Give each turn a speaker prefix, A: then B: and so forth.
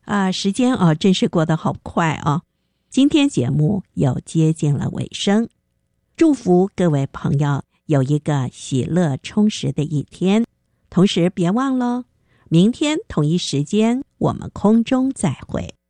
A: 时间真是过得好快啊！今天节目又接近了尾声，祝福各位朋友有一个喜乐充实的一天。同时别忘了，明天同一时间我们空中再会。